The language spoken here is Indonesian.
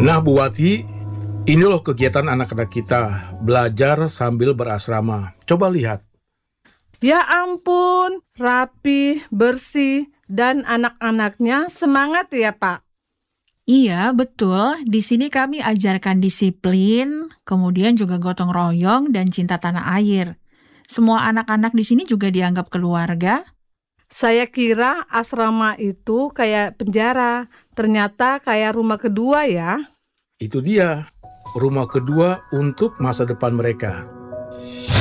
Nah, Bu Wati, ini loh kegiatan anak-anak kita, belajar sambil berasrama. Coba lihat. Ya ampun, rapi, bersih, dan anak-anaknya semangat ya, Pak. Iya, betul. Di sini kami ajarkan disiplin, kemudian juga gotong royong dan cinta tanah air. Semua anak-anak di sini juga dianggap keluarga. Saya kira asrama itu kayak penjara, ternyata kayak rumah kedua ya. Itu dia, rumah kedua untuk masa depan mereka.